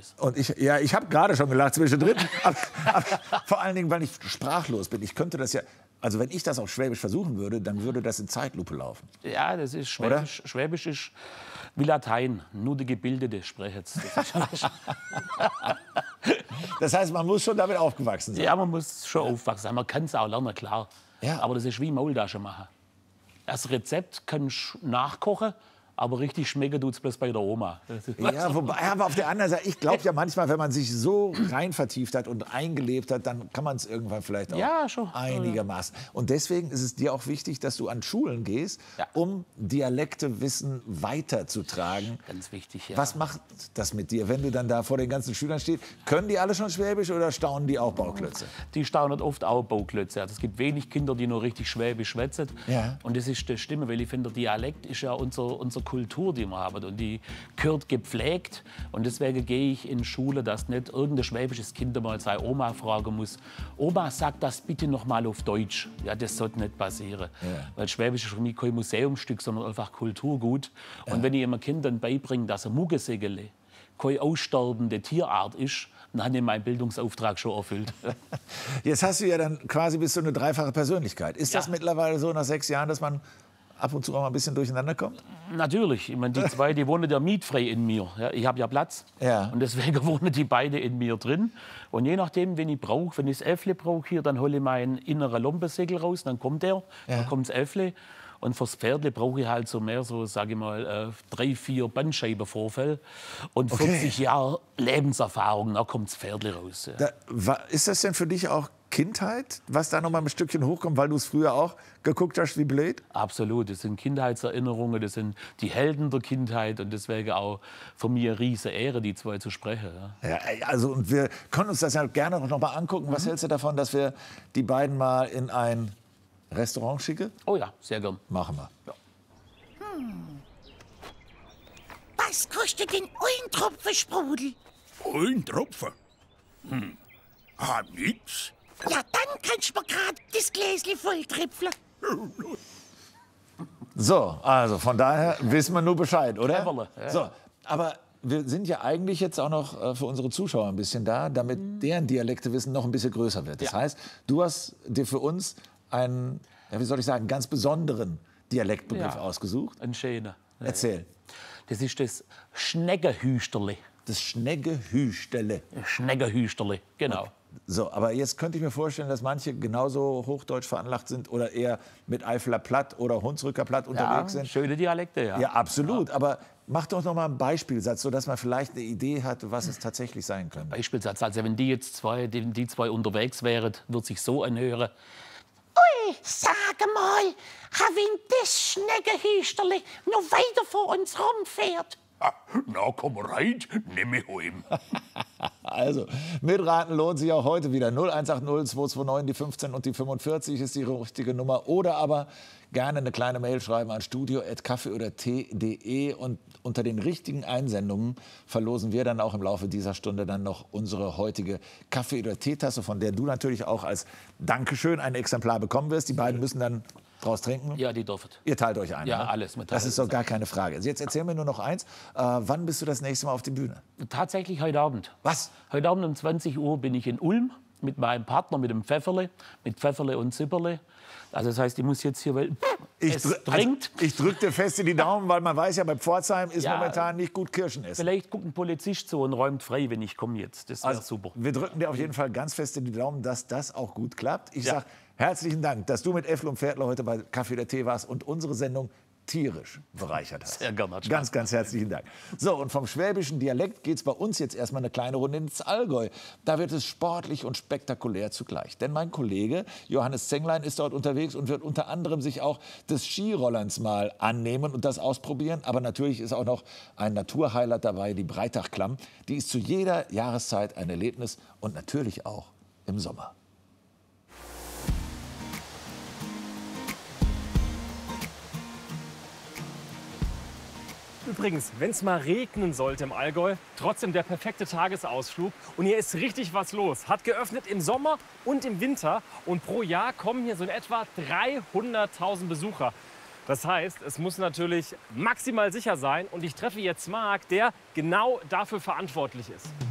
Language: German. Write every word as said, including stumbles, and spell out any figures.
weiß. Und ich, ja, ich habe gerade schon gelacht zwischendrin. aber, aber vor allen Dingen, weil ich sprachlos bin. Ich könnte das ja, also wenn ich das auf Schwäbisch versuchen würde, dann würde das in Zeitlupe laufen. Ja, das ist Schwäbisch. Oder? Schwäbisch ist wie Latein. Nur die Gebildete sprechen es. Das, das heißt, man muss schon damit aufgewachsen sein. Ja, man muss schon ja. aufwachsen sein. Man kann es auch lernen, klar. Ja. Aber das ist wie Maultasche machen. Das Rezept kannst du nachkochen, aber richtig schmecken tut es bloß bei der Oma. Ja, wobei, aber auf der anderen Seite, ich glaube ja manchmal, wenn man sich so rein vertieft hat und eingelebt hat, dann kann man es irgendwann vielleicht auch ja, schon. einigermaßen. Und deswegen ist es dir auch wichtig, dass du an Schulen gehst, ja. um Dialektewissen weiterzutragen. Ganz wichtig, ja. Was macht das mit dir, wenn du dann da vor den ganzen Schülern stehst? Können die alle schon Schwäbisch oder staunen die auch Bauklötze? Die staunen oft auch Bauklötze. Also es gibt wenig Kinder, die nur richtig Schwäbisch schwätzen. Ja. Und das ist die Stimme, weil ich finde, der Dialekt ist ja unser, unser Kultur, die wir haben. Und die gehört gepflegt. Und deswegen gehe ich in Schule, dass nicht irgendein schwäbisches Kind mal seine Oma fragen muss: Oma, sag das bitte noch mal auf Deutsch. Ja, das sollte nicht passieren. Ja. Weil Schwäbisch ist für mich kein Museumsstück, sondern einfach Kulturgut. Und Ja. wenn ich immer Kindern beibringe, dass ein Muggesegele keine aussterbende Tierart ist, dann habe ich meinen Bildungsauftrag schon erfüllt. Jetzt hast du ja dann quasi bist du eine dreifache Persönlichkeit. Ist Ja. das mittlerweile so nach sechs Jahren, dass man ab und zu auch mal ein bisschen durcheinander kommt? Natürlich. Ich meine, die zwei, die wohnen ja mietfrei in mir. Ja, ich habe ja Platz. Ja. Und deswegen wohnen die beide in mir drin. Und je nachdem, wenn ich brauche, wenn ich das Äffle brauche hier, dann hole ich meinen inneren Lompensegel raus, dann kommt der, Ja. dann kommt das Äffle. Und fürs Pferdle brauche ich halt so mehr, so sage ich mal, äh, drei, vier Bandscheibenvorfälle und Okay. vierzig Jahre Lebenserfahrung, dann kommt das Pferdle raus. Ja. Da, wa- ist das denn für dich auch Kindheit, was da noch mal ein Stückchen hochkommt, weil du es früher auch geguckt hast wie blöd? Absolut, das sind Kindheitserinnerungen, das sind die Helden der Kindheit und deswegen auch für mich eine riesige Ehre, die zwei zu sprechen. Ja. Ja, also und wir können uns das ja gerne noch mal angucken. Was hältst du davon, dass wir die beiden mal in ein Restaurant schicken? Oh ja, sehr gern. Machen wir. Ja. Was kostet denn ein Tropfen Sprudel? Ein Tropfen? Hm. Ah, nix. Ja, dann kannst du mir grad das Gläschen voll tripfeln. So, also von daher wissen wir nur Bescheid, oder? Cleverle, ja. So, aber wir sind ja eigentlich jetzt auch noch äh, für unsere Zuschauer ein bisschen da, damit deren Dialektewissen noch ein bisschen größer wird. Das Ja. heißt, du hast dir für uns einen, ja, wie soll ich sagen, ganz besonderen Dialektbegriff Ja. ausgesucht. Ein schöner. Ja. Erzähl. Das ist das Schneggenhüsterli. Das Schneggehüstele. Schneggenhüsterli, genau. So, aber jetzt könnte ich mir vorstellen, dass manche genauso hochdeutsch veranlagt sind oder eher mit Eifeler Platt oder Hunsrücker Platt Ja, unterwegs sind. schöne Dialekte, ja. Ja, absolut. Aber mach doch noch mal einen Beispielsatz, sodass man vielleicht eine Idee hat, was es tatsächlich sein könnte. Beispielsatz, also wenn die jetzt zwei, die, die zwei unterwegs wären, wird sich so anhören. Ui, sag mal, wenn das Schneggenhüsterli noch weiter vor uns rumfährt. Ah, na, komm rein, nimm mich heim. Also, mitraten lohnt sich auch heute wieder. null eins acht null zwei zwei neun, die fünfzehn und die fünfundvierzig ist die richtige Nummer. Oder aber gerne eine kleine Mail schreiben an studio at kaffee oder tee punkt de. Und unter den richtigen Einsendungen verlosen wir dann auch im Laufe dieser Stunde dann noch unsere heutige Kaffee- oder Teetasse, von der du natürlich auch als Dankeschön ein Exemplar bekommen wirst. Die beiden müssen dann draus trinken. Ja, die dürfen. Ihr teilt euch ein. Ja, ne? alles mit Das teilen. ist doch gar keine Frage. Jetzt erzähl mir nur noch eins. Äh, wann bist du das nächste Mal auf die Bühne? Tatsächlich heute Abend. Was? Heute Abend um zwanzig Uhr bin ich in Ulm mit meinem Partner, mit dem Pfefferle, mit Pfefferle und Zipperle. Also das heißt, ich muss jetzt hier, weil Ich, es drü dringt. also, ich drück dir fest in die Daumen, weil man weiß ja, bei Pforzheim ist Ja. momentan nicht gut Kirschen essen. Vielleicht guckt ein Polizist zu und räumt frei, wenn ich komme jetzt. Das wäre Also, super. wir drücken dir auf jeden Fall ganz fest in die Daumen, dass das auch gut klappt. Ich Ja. sag herzlichen Dank, dass du mit Äffel und Pferdle heute bei Kaffee oder Tee warst und unsere Sendung tierisch bereichert hast. Sehr gerne, hat Spaß Ganz, ganz herzlichen Dank. So, und vom schwäbischen Dialekt geht es bei uns jetzt erstmal eine kleine Runde ins Allgäu. Da wird es sportlich und spektakulär zugleich. Denn mein Kollege Johannes Zenglein ist dort unterwegs und wird unter anderem sich auch des Skirollerns mal annehmen und das ausprobieren. Aber natürlich ist auch noch ein Naturhighlight dabei, die Breitachklamm. Die ist zu jeder Jahreszeit ein Erlebnis und natürlich auch im Sommer. Übrigens, wenn es mal regnen sollte im Allgäu, trotzdem der perfekte Tagesausflug. Und hier ist richtig was los. Hat geöffnet im Sommer und im Winter. Und pro Jahr kommen hier so in etwa dreihunderttausend Besucher. Das heißt, es muss natürlich maximal sicher sein. Und ich treffe jetzt Marc, der genau dafür verantwortlich ist.